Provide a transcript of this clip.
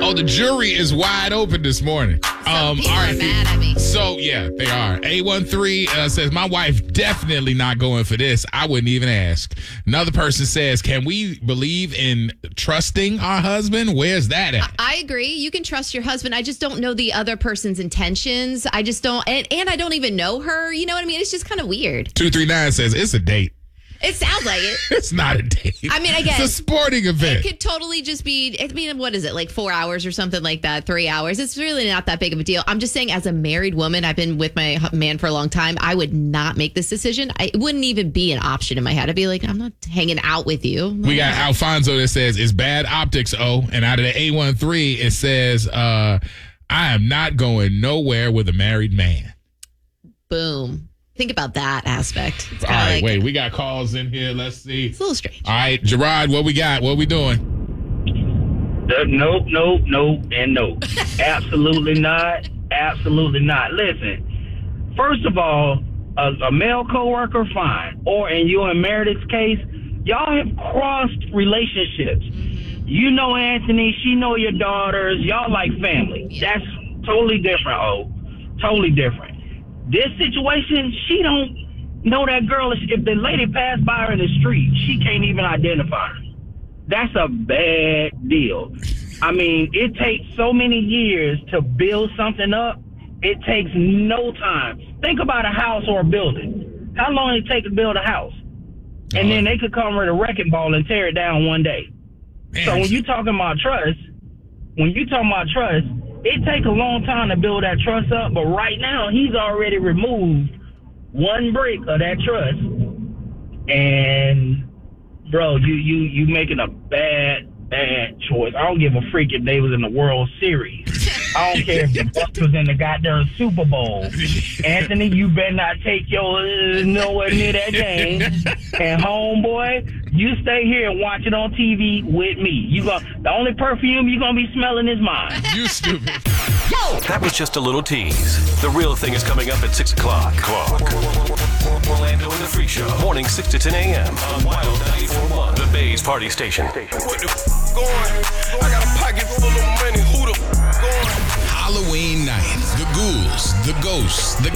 Oh, the jury is wide open this morning. Some people are mad at me. So, yeah, they are. A13 says, my wife definitely not going for this. I wouldn't even ask. Another person says, can we believe in trusting our husband? Where's that at? I agree. You can trust your husband. I just don't know the other person's intentions. I just don't. And I don't even know her. You know what I mean? It's just kind of weird. 239 says, it's a date. It sounds like it. It's not a date. I mean, again, it's a sporting event. It could totally just be, I mean, what is it, like 4 hours or something like that, 3 hours? It's really not that big of a deal. I'm just saying, as a married woman, I've been with my man for a long time. I would not make this decision. It wouldn't even be an option in my head. I'd be like, I'm not hanging out with you. We got Alfonso that says, it's bad optics, and out of the A13, it says, I am not going nowhere with a married man. Boom. Think about that aspect. All right, wait. We got calls in here. Let's see. It's a little strange. All right, Gerard, what we got? What we doing? Nope, and nope. Absolutely not. Absolutely not. Listen, first of all, a male coworker, fine. Or in you and Meredith's case, y'all have crossed relationships. You know Anthony, she know your daughters. Y'all like family. That's totally different, Totally different. This situation, she don't know that girl. If the lady passed by her in the street, she can't even identify her. That's a bad deal. I mean, it takes so many years to build something up. It takes no time. Think about a house or a building. How long did it take to build a house? And then they could come with a wrecking ball and tear it down one day. Man. So when you talking about trust, it takes a long time to build that trust up, but right now he's already removed one brick of that trust. And bro, you making a bad choice. I don't give a freak if they was in the World Series. I don't care if the Bucks was in the goddamn Super Bowl. Anthony, you better not take your nowhere near that game. And homeboy, you stay here and watch it on TV with me. The only perfume you're gonna be smelling is mine. You stupid. That was just a little tease. The real thing is coming up at 6 o'clock. Orlando and the Freak Show. Morning 6 to 10 a.m. on Wild 94.1. The Bay's Party Station. What the going? I got a pocket full of money. Who the going? Halloween night. The ghouls, the ghosts, the